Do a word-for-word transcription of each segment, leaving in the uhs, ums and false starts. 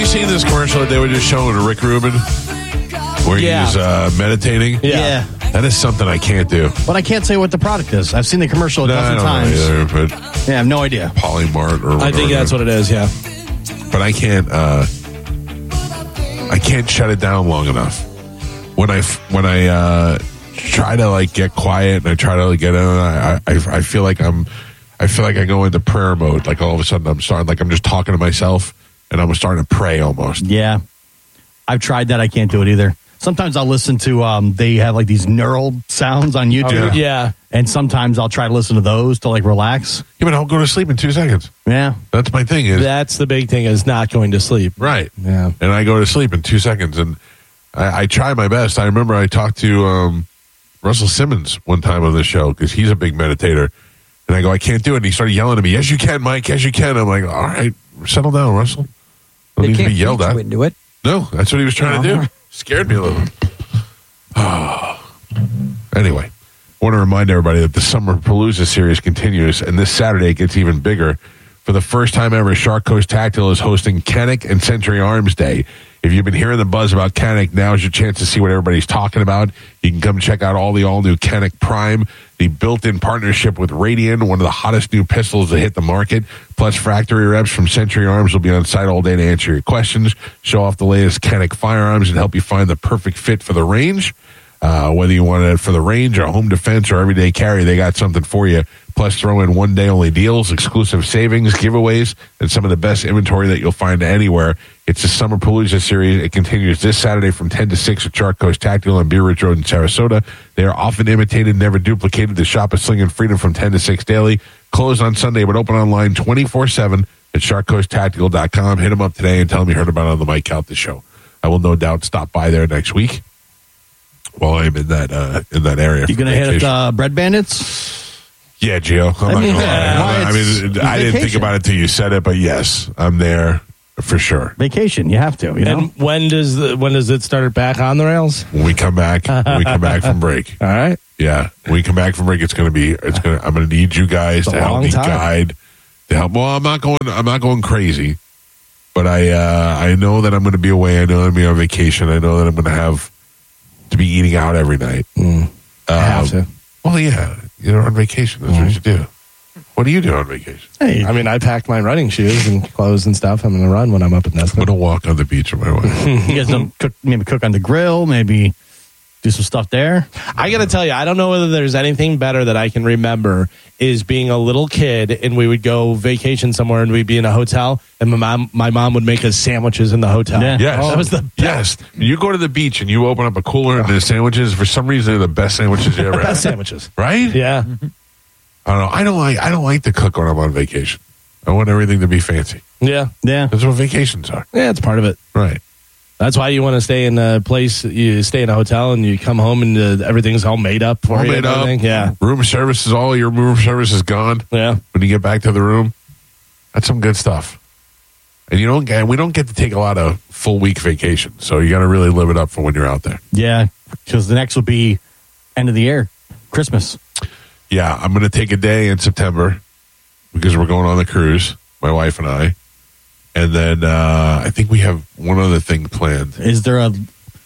seen this commercial that they were just showing to Rick Rubin? Where Yeah. he's uh, meditating? Yeah. That is something I can't do. But I can't say what the product is. I've seen the commercial a No, I dozen don't times. know either, but Yeah, I have no idea. Polymart or whatever. I think that's what it is, yeah. But I can't. Uh, I can't shut it down long enough. When I when I uh, try to like get quiet and I try to like, get in, I, I I feel like I'm. I feel like I go into prayer mode. Like all of a sudden I'm starting. Like I'm just talking to myself and I'm starting to pray almost. Yeah. I've tried that. I can't do it either. Sometimes I'll listen to, um, they have like these neural sounds on YouTube. Oh, yeah. And sometimes I'll try to listen to those to like relax. Yeah, but I'll go to sleep in two seconds. Yeah. That's my thing. Is That's the big thing, is not going to sleep. right. Yeah. And I go to sleep in two seconds, and I, I try my best. I remember I talked to um, Russell Simmons one time on the show because he's a big meditator, and I go, I can't do it. And he started yelling at me, "Yes, you can, Mike. Yes, you can." I'm like, all right, settle down, Russell. Don't They need to can't be yelled beat at. you into it. No, that's what he was trying to do. Scared me a little. Anyway, I want to remind everybody that the Summer Palooza series continues, and this Saturday it gets even bigger. For the first time ever, Shark Coast Tactile is hosting Kennick and Century Arms Day. If you've been hearing the buzz about Kennick, now is your chance to see what everybody's talking about. You can come check out all the all-new Kennick Prime, the built-in partnership with Radian, one of the hottest new pistols to hit the market. Plus, factory reps from Century Arms will be on site all day to answer your questions, show off the latest Kennick firearms, and help you find the perfect fit for the range. Uh, whether you want it for the range or home defense or everyday carry, they got something for you. Plus, throw in one-day-only deals, exclusive savings, giveaways, and some of the best inventory that you'll find anywhere. It's the Summer Palooza series. It continues this Saturday from ten to six at Shark Coast Tactile on Beer Ridge Road in Sarasota. They are often imitated, never duplicated. The shop is slinging freedom from ten to six daily. Closed on Sunday, but open online twenty-four seven at shark coast tactical dot com. Hit them up today and tell them you heard about it on the Mike Calta show. I will no doubt stop by there next week while I'm in that uh, in that area. You going to hit uh, Bread Bandits? Yeah, Gio. I'm I not mean, gonna lie. yeah, I'm not- I it's- mean, it's I didn't think vacation. about it till you said it, but yes, I'm there for sure. Vacation. You have to, you know? And when does the, when does it start back on the rails? When we come back, when we come back from break. All right. Yeah, when we come back from break, it's going to be. It's going. to I'm going to need you guys It's a to help long me time. guide. To help. Well, I'm not going. I'm not going crazy, but I. Uh, I know that I'm going to be away. I know I'm going to be on vacation. I know that I'm going to have to be eating out every night. Mm. Um, have to. Well, yeah, you're on vacation. That's what you do. What do you do on vacation? Hey, I mean, I packed my running shoes and clothes and stuff. I'm going to run when I'm up in I'm Nestle. going to walk on the beach with my wife. you guys don't cook, maybe cook on the grill, maybe do some stuff there. I got to tell you, I don't know whether there's anything better that I can remember is being a little kid and we would go vacation somewhere and we'd be in a hotel and my mom, my mom would make us sandwiches in the hotel. Yeah. Yes. That was the Yes. You go to the beach and you open up a cooler and there's sandwiches. For some reason, they're the best sandwiches you ever had. best sandwiches. Right? Yeah. I don't know. I don't like. I don't like to cook when I'm on vacation. I want everything to be fancy. Yeah. Yeah. That's what vacations are. Yeah, it's part of it. Right. That's why you want to stay in a place, you stay in a hotel and you come home and uh, everything's all made up for All you. made and up. everything. Yeah. Room service is all your room service is gone Yeah. when you get back to the room. That's some good stuff. And you don't get. We don't get to take a lot of full week vacation, so you got to really live it up for when you're out there. Yeah. Because the next will be end of the year, Christmas. Yeah, I'm going to take a day in September because we're going on the cruise, my wife and I. And then uh, I think we have one other thing planned. Is there a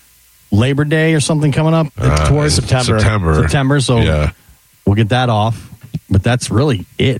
Labor Day or something coming up Uh, towards September. September. September? So Yeah. we'll get that off. But that's really it,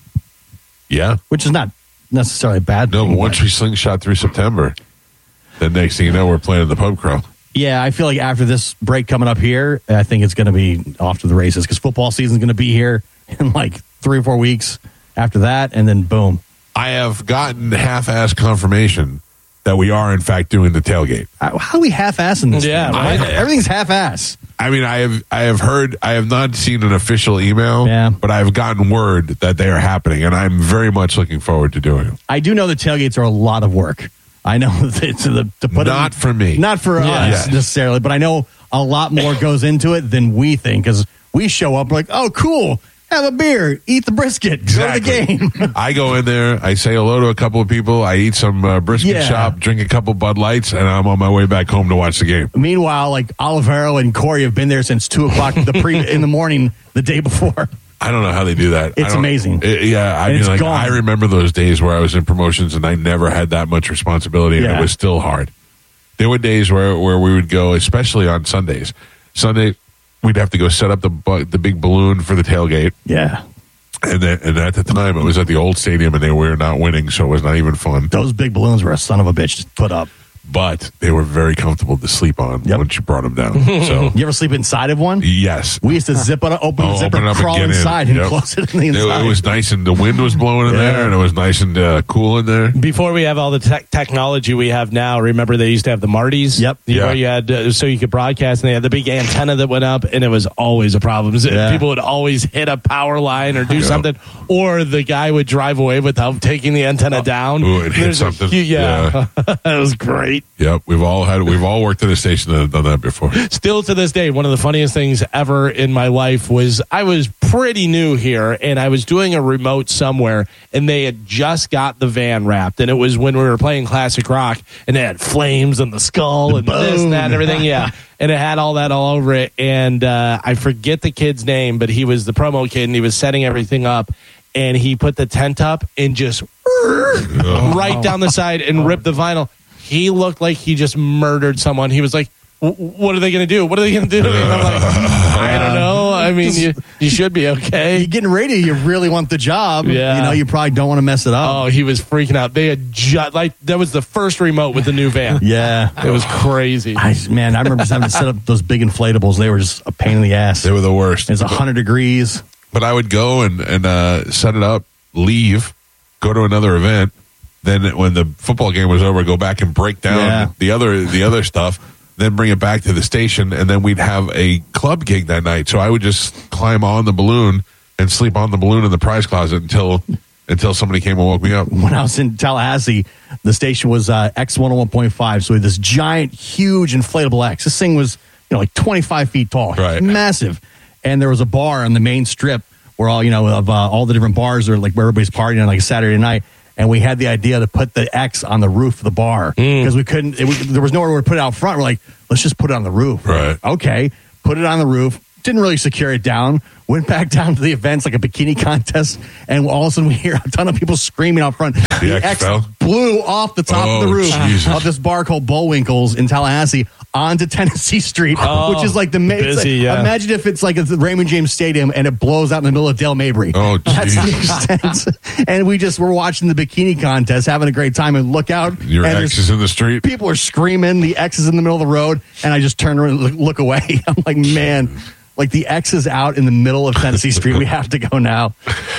Yeah. which is not necessarily a bad No, thing. but once we slingshot through September, then next thing you know, we're planning the pub crawl. Yeah, I feel like after this break coming up here, I think it's going to be off to the races because football season's going to be here in like three or four weeks after that, and then boom. I have gotten half-ass confirmation that we are, in fact, doing the tailgate. Uh, How are we half-assing this? Yeah, thing? right. I- everything's half-ass. I mean, I have I have heard, I have not seen an official email, Yeah. but I have gotten word that they are happening, and I'm very much looking forward to doing them. I do know the tailgates are a lot of work. I know that it's the, to put Not them, for me. not for Yeah. us Yes. necessarily, but I know a lot more goes into it than we think because we show up like, oh, cool, have a beer, eat the brisket, Exactly. go to the game. I go in there, I say hello to a couple of people, I eat some uh, brisket Yeah. shop, drink a couple Bud Lights, and I'm on my way back home to watch the game. Meanwhile, like Olivero and Corey have been there since two o'clock the pre in the morning the day before. I don't know how they do that. It's I don't- amazing. It- yeah, I And mean, it's like gone. I remember those days where I was in promotions and I never had that much responsibility, and Yeah. it was still hard. There were days where, where we would go, especially on Sundays. Sunday, we'd have to go set up the bu- the big balloon for the tailgate, Yeah. and then, and at the time it was at the old stadium, and they were not winning, so it was not even fun. Those big balloons were a son of a bitch to put up. But they were very comfortable to sleep on Yep. once you brought them down. So You ever sleep inside of one? yes, We used to zip it, open Oh, the zipper, open it up and crawl get in. inside, and Yep. close it in the it, inside. it was nice, and the wind was blowing in Yeah. there, and it was nice and uh, cool in there. Before we have all the tech technology we have now, remember they used to have the Martys? Yep. You know, Yeah. you had, uh, so you could broadcast, and they had the big antenna that went up, and it was always a problem. Yeah. People would always hit a power line or do Yep. something, or the guy would drive away without taking the antenna down. Ooh, it hit There's a something. hu- yeah. It was great. Yep, we've all had we've all worked at a station that have done that before. Still to this day, one of the funniest things ever in my life was I was pretty new here and I was doing a remote somewhere and they had just got the van wrapped. And it was when we were playing classic rock and it had flames and the skull and this and that and everything. Yeah. And it had all that all over it. And uh, I forget the kid's name, but he was the promo kid and he was setting everything up. And he put the tent up and just right down the side and ripped the vinyl. He looked like he just murdered someone. He was like, what are they going to do? What are they going to do? And I'm like, I don't know. I mean, you, you should be okay. You're getting ready. You really want the job. Yeah. You know, you probably don't want to mess it up. Oh, he was freaking out. They had just, like, that was the first remote with the new van. Yeah. It was crazy. I, man, I remember just having to set up those big inflatables. They were just a pain in the ass. They were the worst. It's one hundred degrees. But I would go and and uh, set it up, leave, go to another event. Then when the football game was over, go back and break down Yeah. the other the other stuff. Then bring it back to the station, and then we'd have a club gig that night. So I would just climb on the balloon and sleep on the balloon in the prize closet until until somebody came and woke me up. When I was in Tallahassee, the station was uh, X one oh one point five. So we had this giant, huge inflatable X. This thing was, you know, like twenty-five feet tall. Right. Massive. And there was a bar on the main strip where all, you know, of uh, all the different bars are like where everybody's partying on like a Saturday night. And we had the idea to put the X on the roof of the bar because we couldn't, it was, there was nowhere to put it out front. We're like, let's just put it on the roof. Right. Okay. Put it on the roof. Didn't really secure it down. Went back down to the events like a bikini contest. And all of a sudden we hear a ton of people screaming out front. The, X X fell? blew off the top of the Oh, roof Jesus. of this bar called Bullwinkle's in Tallahassee onto Tennessee Street, Oh, which is like the ma- it's busy, like- yeah. imagine if it's like at the Raymond James Stadium and it blows out in the middle of Dale Mabry. Oh, That's the Jesus. extent. And we just were watching the bikini contest, having a great time, and look out. Your and ex there's- is in the street. people are screaming. The X is in the middle of the road, and I just turn around and look, look away. I'm like, man, like the X is out in the middle of Tennessee Street. We have to go now.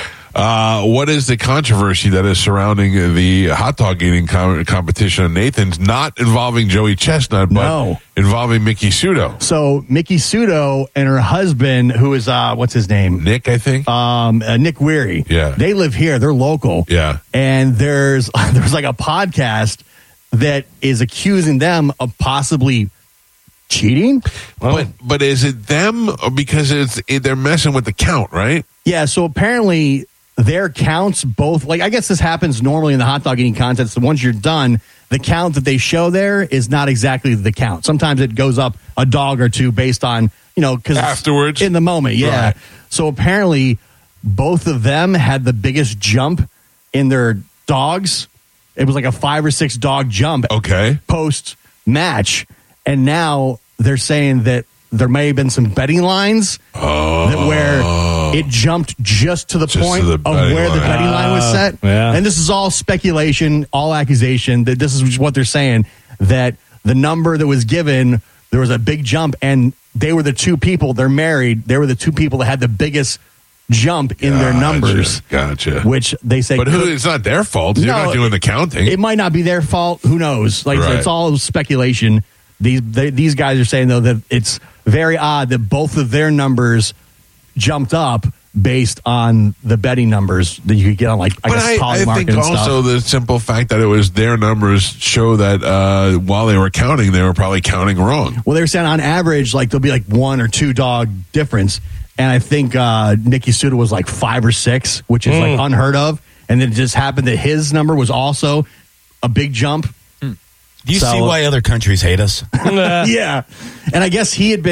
Uh, what is the controversy that is surrounding the hot dog eating com- competition at Nathan's, not involving Joey Chestnut, but No. involving Mickey Sudo? So Mickey Sudo and her husband, who is uh, what's his name? Nick, I think. um, uh, Nick Weary. Yeah. They live here. They're local. Yeah. And there's there's like a podcast that is accusing them of possibly cheating. but but is it them or because it's it, they're messing with the count, right? Yeah. So apparently their counts both, like, I guess this happens normally in the hot dog eating contest. So once you're done, the count that they show there is not exactly the count. Sometimes it goes up a dog or two based on, you know, because Afterwards? in the moment. Yeah. Right. So apparently both of them had the biggest jump in their dogs. It was like a five or six dog jump Okay. post match. And now they're saying that there may have been some betting lines that where it jumped just to the Just point to the of betting where the line. betting line was set. yeah. And this is all speculation, all accusation. That this is just what they're saying, that the number that was given, there was a big jump, and they were the two people, they're married, they were the two people that had the biggest jump in their Gotcha, numbers, Gotcha. which they say but who? could- It's not their fault. They're No, not doing the counting. it might not be their fault. Who knows? Like Right. it's all speculation. These they, these guys are saying though that it's very odd that both of their numbers jumped up based on the betting numbers that you could get on, like I but guess I, I Polymarket think and also stuff. the simple fact that it was their numbers show that uh, while they were counting, they were probably counting wrong. Well, they were saying on average, like there'll be like one or two dog difference, and I think uh, Nicky Suda was like five or six, which is like unheard of. And then it just happened that his number was also a big jump. Do you So- see why other countries hate us? Yeah. And I guess he had been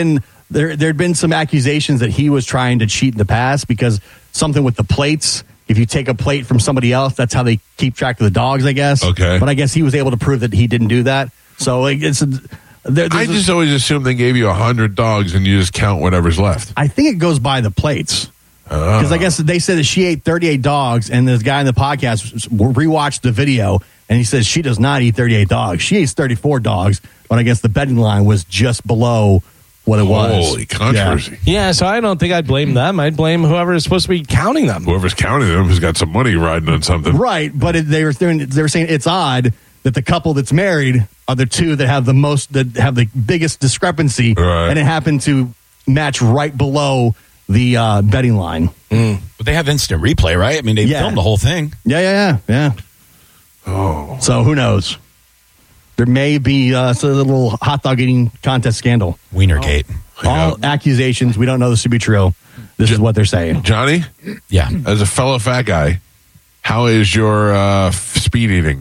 there there'd been some accusations that he was trying to cheat in the past because something with the plates. If you take a plate from somebody else, that's how they keep track of the dogs, I guess. Okay. But I guess he was able to prove that he didn't do that. So like, it's. A, there, I just a, always assumed they gave you a hundred dogs and you just count whatever's left. I think it goes by the plates. Because uh. I guess they said that she ate thirty-eight dogs, and this guy in the podcast rewatched the video, and he says she does not eat thirty-eight dogs. She eats thirty-four dogs, but I guess the betting line was just below what it was. Holy controversy. Yeah. yeah, so I don't think I'd blame them. I'd blame whoever is supposed to be counting them. Whoever's counting them has got some money riding on something. Right, but it, they, were, they were saying it's odd that the couple that's married are the two that have the most, that have the biggest discrepancy, right. and it happened to match right below the uh, betting line. Mm. But they have instant replay, right? I mean, they yeah. filmed the whole thing. Yeah, yeah, yeah, yeah. Oh. So who knows? There may be uh, a little hot dog eating contest scandal. Wienergate. Oh. All yeah. accusations. We don't know this to be true. This jo- is what they're saying. Johnny? Yeah. As a fellow fat guy, how is your uh, speed eating?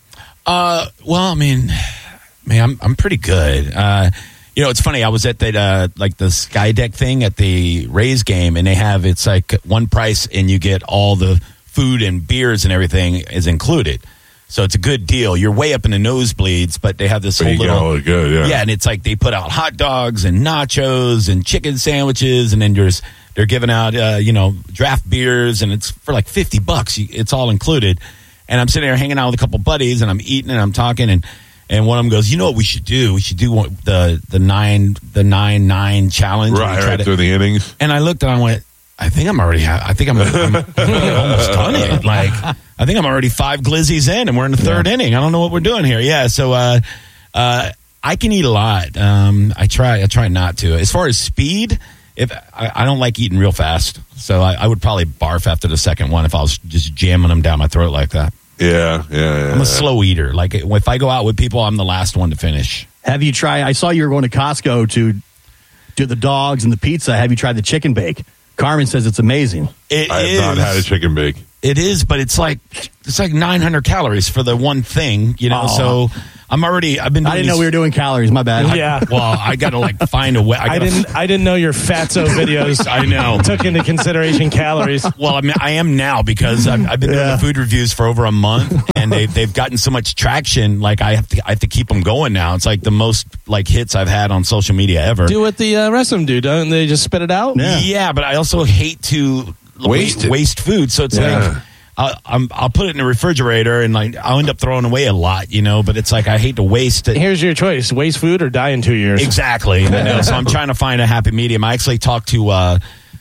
Uh, well, I mean, man, I'm I'm pretty good. Uh, you know, it's funny. I was at that uh, like the Sky Deck thing at the Rays game, and they have it's like one price, and you get all the food and beers and everything is included. So it's a good deal. You're way up in the nosebleeds, but they have this but whole you little all good, yeah. yeah, and it's like they put out hot dogs and nachos and chicken sandwiches, and then there's they're giving out uh, you know draft beers, and it's for like fifty bucks. It's all included. And I'm sitting there hanging out with a couple buddies, and I'm eating and I'm talking, and, and one of them goes, "You know what we should do? We should do one, the the nine the nine nine challenge, right, right to, through the innings." And I looked and I went, "I think I'm already. Ha- I think I'm, I'm, I'm almost done it. Like I think I'm already five glizzies in, and we're in the third yeah. inning. I don't know what we're doing here. Yeah, so uh, uh, I can eat a lot. Um, I try. I try not to. As far as speed." If I, I don't like eating real fast, so I, I would probably barf after the second one if I was just jamming them down my throat like that. Yeah, yeah, yeah. I'm a slow eater. Like if I go out with people, I'm the last one to finish. Have you tried? I saw you were going to Costco to do the dogs and the pizza. Have you tried the chicken bake? Carmen says it's amazing. It I have is, not had a chicken bake. It is, but it's like it's like nine hundred calories for the one thing, you know. Oh. So I'm already. I've been. Doing I didn't these, know we were doing calories. My bad. Yeah. Well, I got to like find a way. I, I didn't. F- I didn't know your Fatso videos. I know took into consideration calories. Well, I mean, I am now because I've, I've been doing Yeah. the food reviews for over a month, and they've they've gotten so much traction. Like I have to I have to keep them going now. It's like the most like hits I've had on social media ever. Do what the uh, rest of them do, don't they? Just spit it out. Yeah. Yeah, but I also hate to Waste it. waste food. So it's Yeah. like I'll, I'm, I'll put it in the refrigerator and like I'll end up throwing away a lot, you know. But it's like I hate to waste it. Here's your choice: waste food or die in two years. Exactly. I know. So I'm trying to find a happy medium. I actually talked to uh,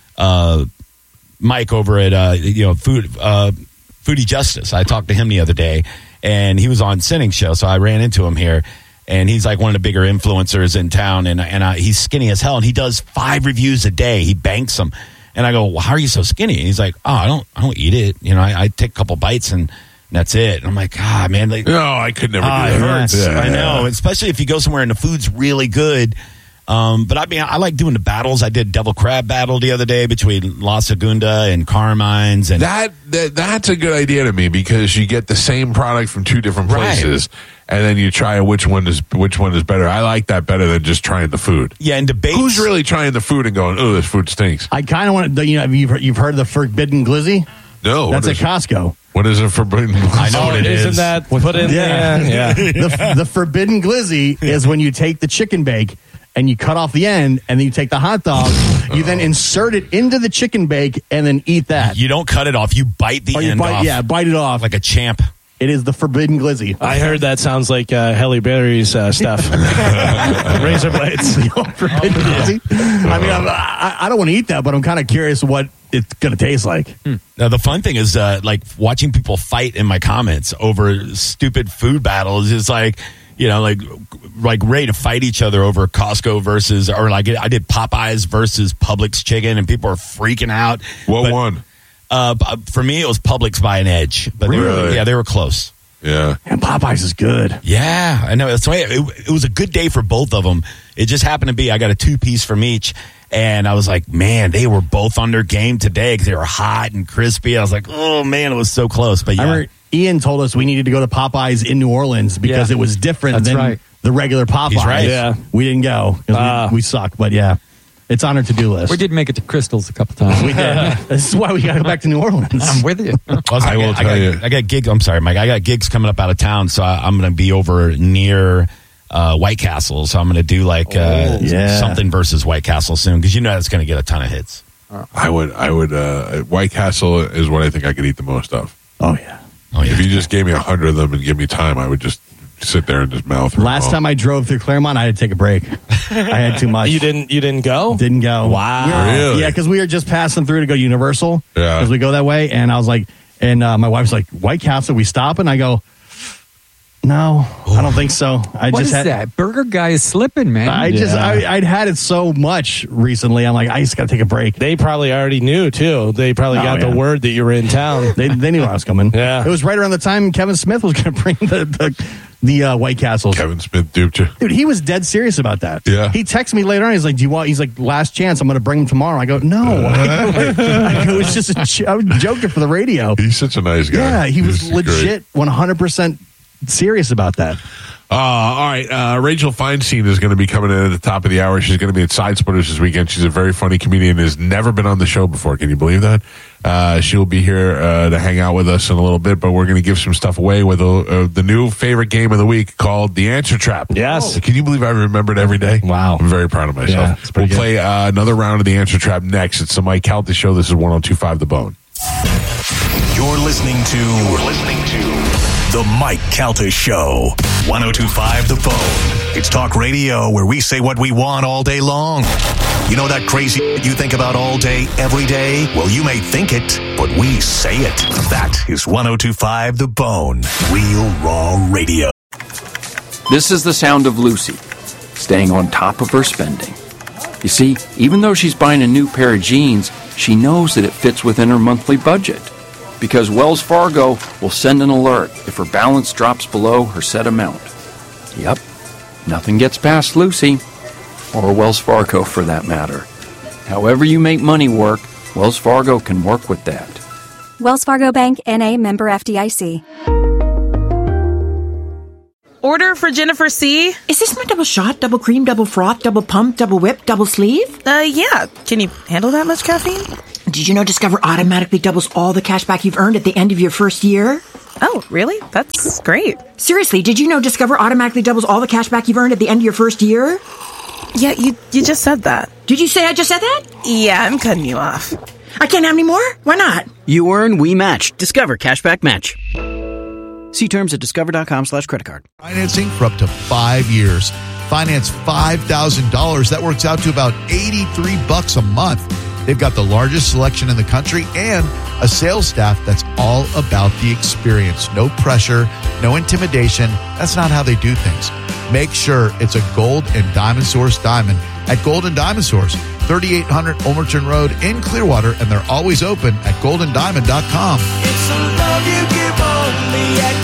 uh, Mike over at uh, you know food uh, Foodie Justice. I talked to him the other day, and he was on Sinning's show. So I ran into him here. And he's like one of the bigger influencers in town, and and uh, he's skinny as hell, and he does five reviews a day. He banks them, and I go, well, "How are you so skinny?" And he's like, "Oh, I don't, I don't eat it. You know, I, I take a couple bites, and that's it." And I'm like, "Ah, man, like, No, I could never ah, do it that. hurts. Yeah, I know, yeah. especially if you go somewhere and the food's really good." Um, but I mean, I like doing the battles. I did Devil Crab battle the other day between La Segunda and Carmine's, and That, that that's a good idea to me because you get the same product from two different Right. places, and then you try which one is which one is better. I like that better than just trying the food. yeah, and debates. Who's really trying the food and going, "Oh, this food stinks"? I kind of want to. You know, you've heard, you've heard of the Forbidden Glizzy? No, That's what at is it? Costco. What is it for? I know what it Isn't is. that put in Yeah. there? Yeah. the, the Forbidden Glizzy is when you take the chicken bake and you cut off the end, and then you take the hot dog, you then insert it into the chicken bake, and then eat that. You don't cut it off. You bite the Or you end bite, off. yeah, bite it off. like a champ. It is the Forbidden Glizzy. I heard that sounds like uh, Halle Berry's uh, stuff. Razor blades. Forbidden Glizzy. I mean, I'm, I, I don't want to eat that, but I'm kind of curious what it's going to taste like. Hmm. Now, the fun thing is, uh, like, watching people fight in my comments over stupid food battles is like, you know, like, like ready to fight each other over Costco versus, or like I did Popeyes versus Publix chicken, and people are freaking out. What But, one? Uh, for me, it was Publix by an edge, but they were, Really? yeah, they were close. Yeah. And Popeyes is good. Yeah, I know. That's why it, it was a good day for both of them. It just happened to be I got a two piece from each, and I was like, man, they were both on their game today because they were hot and crispy. I was like, oh man, it was so close. But yeah, I remember Ian told us we needed to go to Popeyes in New Orleans because Yeah. it was different That's than right. the regular Popeyes. He's right. Yeah. We didn't go 'cause Ah. we, we suck, but yeah. It's on our to-do list. We did make it to Crystals a couple times. We did. This is why we got to go back to New Orleans. I'm with you. Plus, I, I will got, tell I got, you. I got gigs. I'm sorry, Mike. I got gigs coming up out of town, so I, I'm going to be over near uh, White Castle. So I'm going to do like uh, yeah. something versus White Castle soon because you know that's going to get a ton of hits. I would, I would. Uh, White Castle is what I think I could eat the most of. Oh, yeah. Oh yeah. If you just gave me a hundred of them and give me time, I would just sit there and just mouth. Last time I drove through Claremont, I had to take a break. I had too much. You didn't. You didn't go. Didn't go. Wow. We were- Really? Yeah, because we were just passing through to go Universal. Yeah. Because we go that way, and I was like, and uh, my wife's like, White Castle, we stop, and I go, no, I don't think so. I What just is had, that? Burger guy is slipping, man. I just, I, I'd had it so much recently. I'm like, I just got to take a break. They probably already knew too. They probably Oh, got yeah. the word that you were in town. They, they knew I was coming. Yeah. It was right around the time Kevin Smith was going to bring the the, the uh, White Castles. Kevin Smith duped you. Dude, he was dead serious about that. Yeah. He texted me later on. He's like, "Do you want?" He's like, "Last chance. I'm going to bring him tomorrow." I go, "No." I go, it was just a j- I was joking for the radio. He's such a nice guy. Yeah, he was He's great. legit one hundred percent serious about that. Uh, all right, uh, Rachel Feinstein is going to be coming in at the top of the hour. She's going to be at Side Splitters this weekend. She's a very funny comedian. Has never been on the show before. Can you believe that? Uh, she'll be here uh, to hang out with us in a little bit, but we're going to give some stuff away with uh, the new favorite game of the week called The Answer Trap. Yes. Oh, can you believe I remember it every day? Wow. I'm very proud of Yeah, myself. it's we'll pretty good. play uh, another round of The Answer Trap next. It's the Mike Calta Show. This is one oh two point five The Bone. You're listening to You're listening to The Mike Calta Show. one oh two point five The Bone. It's talk radio where we say what we want all day long. You know that crazy you think about all day, every day? Well, you may think it, but we say it. That is one oh two point five The Bone. Real raw radio. This is the sound of Lucy, staying on top of her spending. You see, even though she's buying a new pair of jeans, she knows that it fits within her monthly budget. Because Wells Fargo will send an alert if her balance drops below her set amount. Yep, nothing gets past Lucy, or Wells Fargo for that matter. However you make money work, Wells Fargo can work with that. Wells Fargo Bank, N A, member F D I C. Order for Jennifer C. Is this my double shot, double cream, double froth, double pump, double whip, double sleeve? Uh, yeah. Can you handle that much caffeine? Did you know Discover automatically doubles all the cash back you've earned at the end of your first year? Oh, really? That's great. Seriously, did you know Discover automatically doubles all the cash back you've earned at the end of your first year? Yeah, you you just said that. Did you say I just said that? Yeah, I'm cutting you off. I can't have any more? Why not? You earn, we match. Discover Cashback Match. See terms at discover.com slash credit card. Financing for up to five years. Finance five thousand dollars. That works out to about eighty-three bucks a month. They've got the largest selection in the country and a sales staff that's all about the experience. No pressure, no intimidation. That's not how they do things. Make sure it's a gold and diamond source diamond at Gold and Diamond Source, thirty-eight hundred Ulmerton Road in Clearwater, and they're always open at golden diamond dot com. It's a love you give only at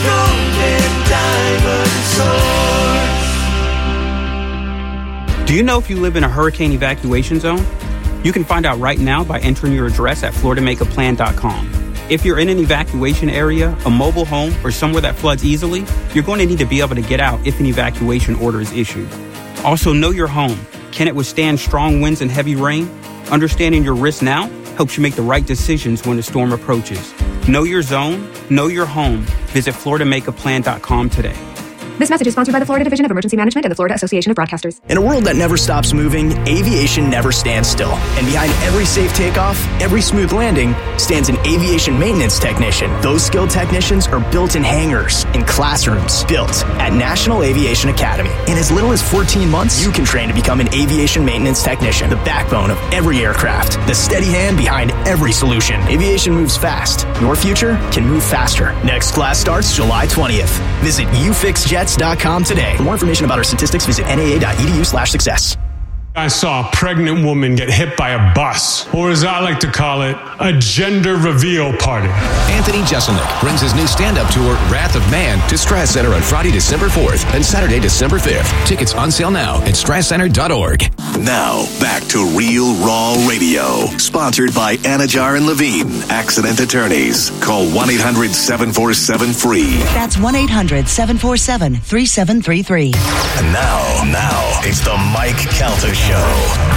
Gold and Diamond Source. Do you know if you live in a hurricane evacuation zone? You can find out right now by entering your address at florida make a plan dot com. If you're in an evacuation area, a mobile home, or somewhere that floods easily, you're going to need to be able to get out if an evacuation order is issued. Also, know your home. Can it withstand strong winds and heavy rain? Understanding your risk now helps you make the right decisions when the storm approaches. Know your zone, know your home. Visit florida make a plan dot com today. This message is sponsored by the Florida Division of Emergency Management and the Florida Association of Broadcasters. In a world that never stops moving, aviation never stands still. And behind every safe takeoff, every smooth landing, stands an aviation maintenance technician. Those skilled technicians are built in hangars, in classrooms, built at National Aviation Academy. In as little as fourteen months, you can train to become an aviation maintenance technician, the backbone of every aircraft, the steady hand behind every solution. Aviation moves fast. Your future can move faster. Next class starts July twentieth. Visit u fix jets dot com today. For more information about our statistics, visit N A A dot E D U slash success. I saw a pregnant woman get hit by a bus, or as I like to call it, a gender reveal party. Anthony Jeselnik brings his new stand-up tour, Wrath of Man, to Strass Center on Friday, December fourth and Saturday, December fifth. Tickets on sale now at strass center dot org. Now, back to Real Raw Radio. Sponsored by Anajar and Levine, Accident Attorneys. Call one eight hundred seven four seven free. That's one eight hundred seven four seven three seven three three. And now, now, it's the Mike Calta Show.